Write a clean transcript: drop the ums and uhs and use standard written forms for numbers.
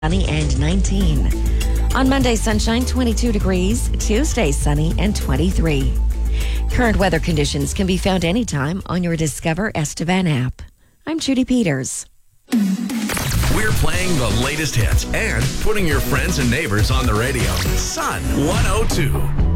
sunny and 19. On Monday, sunshine, 22 degrees. Tuesday, sunny and 23. Current weather conditions can be found anytime on your Discover Estevan app. I'm Judy Peters. We're playing the latest hits and putting your friends and neighbors on the radio. Sun 102.